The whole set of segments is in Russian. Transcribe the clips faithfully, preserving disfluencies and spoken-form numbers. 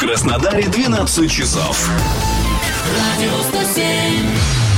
Краснодаре двенадцать часов. Радио сто семь.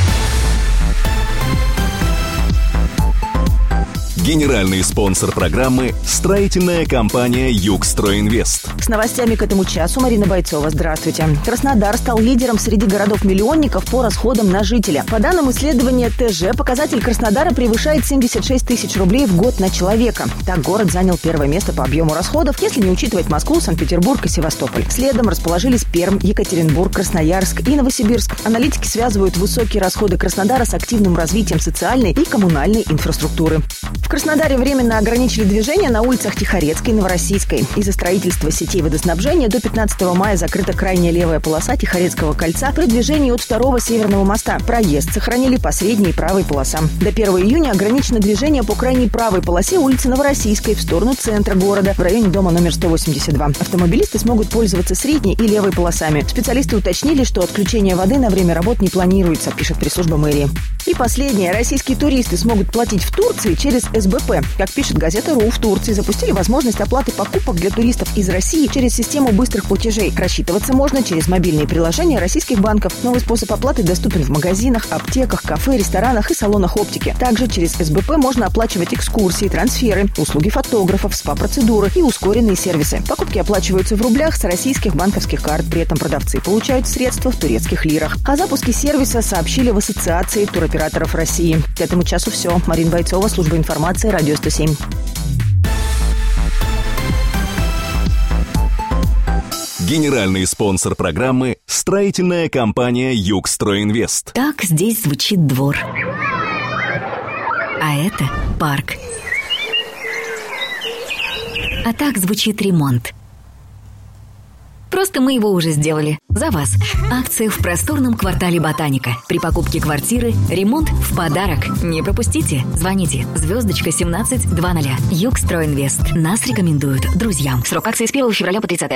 Генеральный спонсор программы – строительная компания «Югстройинвест». С новостями к этому часу Марина Бойцова. Здравствуйте. Краснодар стал лидером среди городов-миллионников по расходам на жителя. По данным исследования тэ жэ, показатель Краснодара превышает семьдесят шесть тысяч рублей в год на человека. Так город занял первое место по объему расходов, если не учитывать Москву, Санкт-Петербург и Севастополь. Следом расположились Пермь, Екатеринбург, Красноярск и Новосибирск. Аналитики связывают высокие расходы Краснодара с активным развитием социальной и коммунальной инфраструктуры. В Краснодаре временно ограничили движение на улицах Тихорецкой и Новороссийской. Из-за строительства сетей водоснабжения до пятнадцатого мая закрыта крайняя левая полоса Тихорецкого кольца при движении от второго Северного моста. Проезд сохранили по средней и правой полосам. До первого июня ограничено движение по крайней правой полосе улицы Новороссийской в сторону центра города, в районе дома номер сто восемьдесят два. Автомобилисты смогут пользоваться средней и левой полосами. Специалисты уточнили, что отключение воды на время работ не планируется, пишет пресс-служба мэрии. И последнее. Российские туристы смогут платить в Турции через эс бэ пэ. Как пишет газета РУ, в Турции запустили возможность оплаты покупок для туристов из России через систему быстрых платежей. Рассчитываться можно через мобильные приложения российских банков. Новый способ оплаты доступен в магазинах, аптеках, кафе, ресторанах и салонах оптики. Также через эс бэ пэ можно оплачивать экскурсии, трансферы, услуги фотографов, спа-процедуры и ускоренные сервисы. Покупки оплачиваются в рублях с российских банковских карт. При этом продавцы получают средства в турецких лирах. О запуске сервиса сообщили в Ассоциации туроператоров России. К этому часу все. Марина Бойцова, служба информации, Радио сто семь. Генеральный спонсор программы – строительная компания «Югстройинвест». Так здесь звучит двор. А это парк. А так звучит ремонт. Просто мы его уже сделали. За вас. Акция в просторном квартале Ботаника. При покупке квартиры ремонт в подарок. Не пропустите. Звоните. Звездочка семнадцать двадцать. Югстройинвест. Нас рекомендуют друзьям. Срок акции с первого февраля по тридцатое.